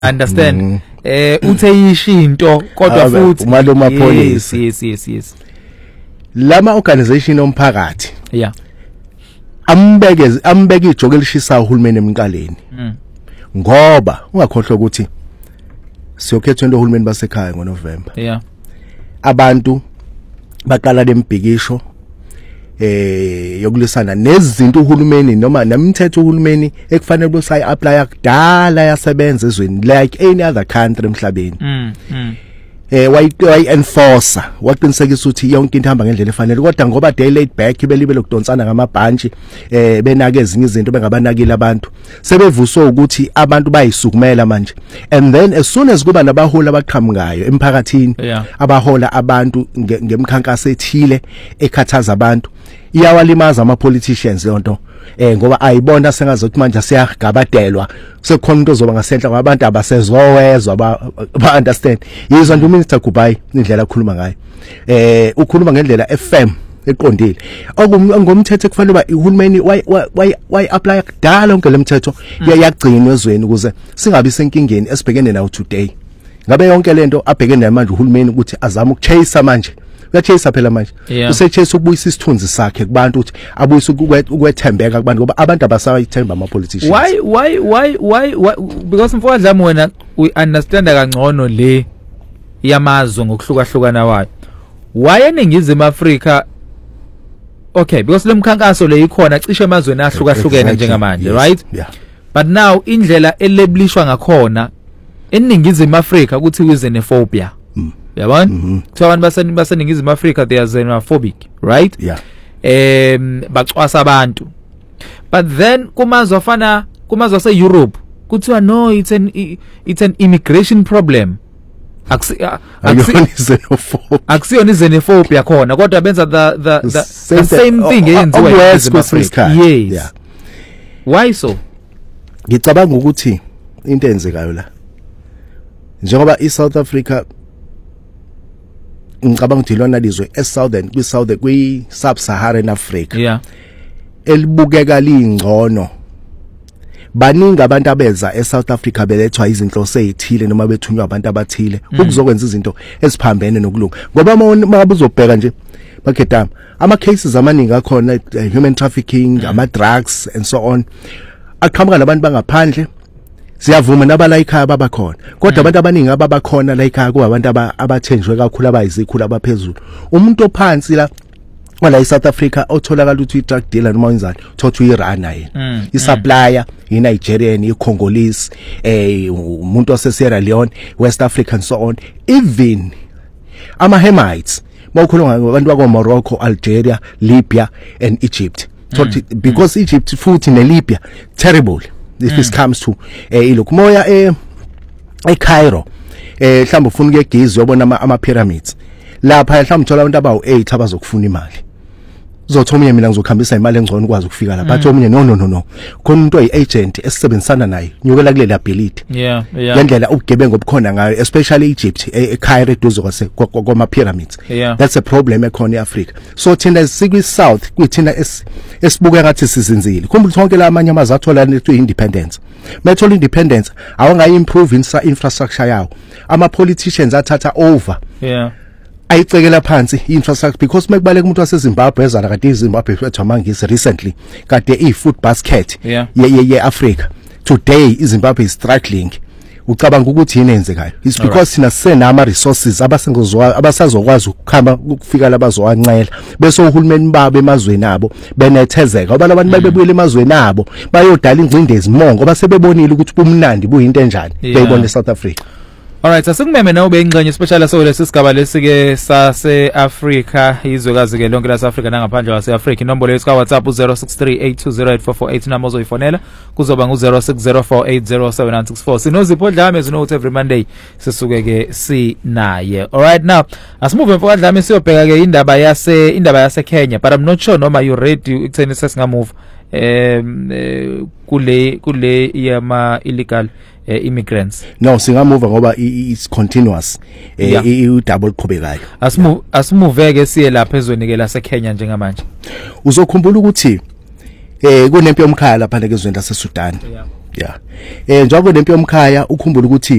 understand uthe ishinto kodwa futhi maloma police yes lama organization omphakathi yeah ambeke ijoke lishisa uhulumeni emqaleni ngoba ungakhohlwa ukuthi siyokhethwa into uhulumeni basekhaya ngoNovember yeah abantu baqala lembhikisho yokulisana nezinto uhulumeni noma nemithetho uhulumeni ekufanele busayi apply kudala yasebenza ezweni like any other country emhlabeni why enforcer waqinisekisa ukuthi yonke into ihamba ngendlela efanele kodwa ngoba they laid back belibele ukudonsana ngamabhantshi benake ezinye izinto bengabanakile abantu sebevuso ukuthi abantu bayisukumela manje and then as soon as kuba nabaholi abaqhamukayo emphakathini abahola abantu ngemkhankaso ethile ekhathaza abantu iyawalimaza ama politicians lonto ngoba ayibona sengazothi manje siyagabadelwa sekukhona umuntu ozoba ngasenhla kwabantu abasezowezwa ba understand yizo nje uminister Kubai indlela akhuluma ngayo ukhuluma ngendlela FM eqondile ngomthetho kufanele uba uhulumeni why apply kudala onke lemthetho yagcinwa ezweni ukuze singabi senkingeni esibhekene nayo today ngabe yonke lento abhekene manje uhulumeni ukuthi azama ukuchase manje uyachase phela manje usechase ukubuyisa isithunzi sakhe kubantu ukuthi abuyise ukwethembeka kubantu ngoba abantu abasayithemba ama politicians why because mfowethu wena we understand kangcono le yamazwe ngokuhlukahlukana wayo why eNingizimu Afrika okay because lemkhankaso le ikhona cishe emazweni ahlukahlukene njengamanje right but now indlela elabelishwa ngakhona eNingizimu Afrika ukuthi xenophobia yabona so abantu baseNingizimu Afrika they are xenophobic right bacwasa abantu but then kumazwe afana kumazwe ase-Europe kuthiwa no it's an immigration problem akusiyona xenophobia khona kodwa benza the same thing eyenziwa eNingizimu Afrika yes why so ngicabanga ukuthi into enzekayo la njengoba iSouth Africa ngicabanga ukuthi lona lizwe eSouthern kwi-Sub-Saharan Africa elibukeka lingcono baningi abantu abeza eSouth Africa belethwa izinhloso ezithile noma bethunywa abantu abathile ukuzokwenza izinto eziphambene nokulunga ngoba uma uzobheka nje bakhetama ama cases amaningi akhona human trafficking ama drugs and so on aqhamuka nabantu bangaphandle siyavuma nabala ekhaya babakhona kodwa abantu abaningi ababakhona la ekhaya kuabantu abathenjwe kakhulu abayizikhulu abaphezulu umuntu ophansi la wala eSouth Africa otholakala ukuthi i-drug dealer noma wenzani thothi uyiRana yena i-supplier iNigerian iCongolese umuntu waseSierra Leone West Africa and so on even ama Hamites bawukhuluma ngabantu bakwaMorocco Algeria Libya and Egypt because Egypt futhi neLibya terrible if this comes to look moya eCairo mhlawumbe ufuna ukuyegizwa uyabona ama pyramids lapha mhlawumbe uthola abantu abawu8 abazokufuna imali uzothomye mina ngizokhambisa imali engcono ukwazi ukufika lapha athi omunye no khona umuntu oyiagent esisebenzisana naye nyukela kule liability ngendlela ubugebengu obukhona ngayo especially Egypt eCairo eduze kwama pyramids that's a problem ekhona eAfrica so thina sikwi south kwithina esibuka ngathi sizinzile khumbula sonke la amanye amazwe athola nethu independence methola independence awungayi improve infrastructure yawo ama politicians athatha over ayicekela phansi infrastructure because mekubaleka umuntu waseZimbabwe ezana kade iZimbabwe ethwa mangisi recently kade ifood basket ye Africa today iZimbabwe is struggling ucabanga ukuthi yini enzekayo it's because thina senama resources abasazokwazi ukukhamba ukufika labazowancela bese uhulumeni babo emazweni abo benethezeka ngoba abantu babebuyela emazweni abo bayodala ingcindezi mongo basebebonile ukuthi kumnandi buyinto enjani beyibona eSouth Africa. Alright, asikumeme nawe bengxenye special so lesizigaba lesike sase Africa izwekazi ke lonke lase Africa nangaphandle wase Africa inombolo yethu ka WhatsApp 0638208448 namba ozoyifonela kuzoba ngu0604807964 sinozipho dlame zinokuthi every Monday sisuke ke sinaye. Alright, now asimove mfowethu dlame siyobheka ke indaba yase Kenya but I'm not sure noma you ready ukutheni sesingamove kule yama illegal immigrants. No, singamove ngoba it's continuous double qhubekayo. Asimove ke siye lapha ezweni ke lase Kenya njengamanje. Uzokhumbula ukuthi kunempi yomkhaya lapha ezweni lase Sudan. yeah njengoba nempi yomkhaya ukhumbula ukuthi